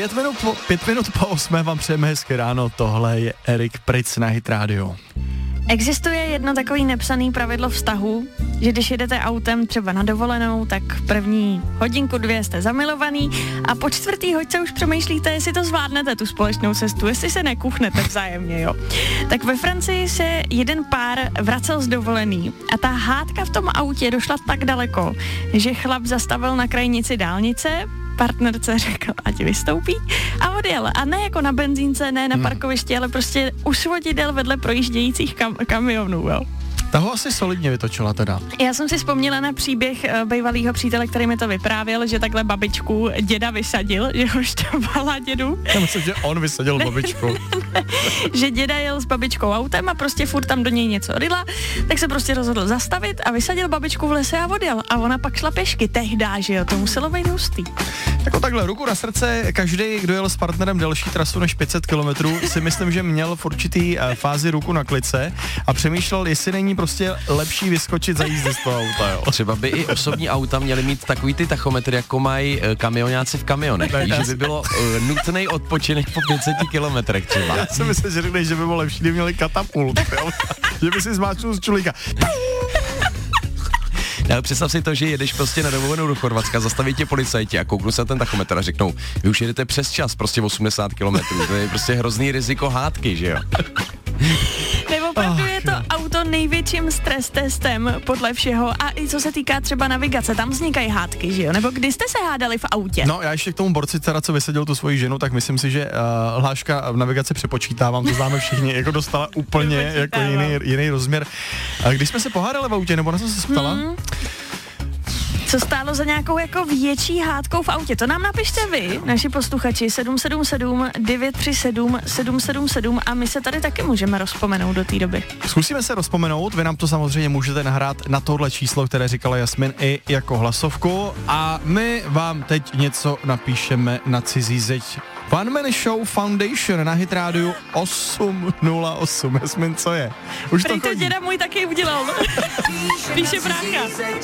5 minut po 8 vám přejeme hezké ráno, tohle je Erik Pryc na Hit Radio. Existuje jedno takový nepsaný pravidlo vztahu, že když jedete autem třeba na dovolenou, tak první hodinku, 2 jste zamilovaný a po 4. hoďce už přemýšlíte, jestli to zvládnete, tu společnou cestu, jestli se nekuchnete vzájemně, jo. Tak ve Francii se jeden pár vracel z dovolený a ta hádka v tom autě došla tak daleko, že chlap zastavil na krajnici dálnice, partnerce řekl, ať vystoupí a odjel. A ne jako na benzínce, ne na parkovišti, ale prostě u svodidel vedle projíždějících kamionů, jo. Ta ho asi solidně vytočila teda. Já jsem si vzpomněla na příběh bývalýho přítele, který mi to vyprávěl, že takhle babičku děda vysadil, že ho štvala dědu. Já myslím, že on vysadil babičku. Že děda jel s babičkou autem a prostě furt tam do něj něco ryla, tak se prostě rozhodl zastavit a vysadil babičku v lese a odjel. A ona pak šla pěšky tehdá, že jo, to muselo být hustý. Jako takhle, ruku na srdce, každý, kdo jel s partnerem delší trasu než 500 kilometrů, si myslím, že měl v určitý fázi ruku na klice a přemýšlel, jestli není prostě lepší vyskočit za jízdy z toho auta, jo. Třeba by i osobní auta měly mít takový ty tachometry, jako mají kamionáci v kamionech. Víš, že by bylo nutný odpočinek po 500 kilometrech třeba. Já si myslím, že řekneš, že by bylo lepší, kdyby měli katapult, jo. Že by si zmáčknul z čulíka. Ale představ si to, že jedeš prostě na dovolenou do Chorvatska, zastaví tě policajti a kouknu se na ten tachometr a řeknou, vy už jedete přes čas, prostě 80 kilometrů, to je prostě hrozný riziko hádky, že jo? Nebo opravdu je to auto největším stres testem podle všeho a i co se týká třeba navigace, tam vznikají hádky, že jo? Nebo kdy jste se hádali v autě? No, já ještě k tomu borci teda, co vysadil tu svoji ženu, tak myslím si, že hláška v navigaci přepočítávám, to známe všichni, jako dostala úplně jako jiný rozměr. A když jsme se pohádali v autě, nebo na co se ptala? Co stálo za nějakou jako větší hádkou v autě? To nám napište vy, naši posluchači, 777 937 777 a my se tady taky můžeme rozpomenout do té doby. Zkusíme se rozpomenout, vy nám to samozřejmě můžete nahrát na tohle číslo, které říkala Jasmin i jako hlasovku a my vám teď něco napíšeme na cizí zeď. One Man Show Foundation na Hit Radio 808. Jasmin, co je? Už to děda můj taky udělal. Píše brácha.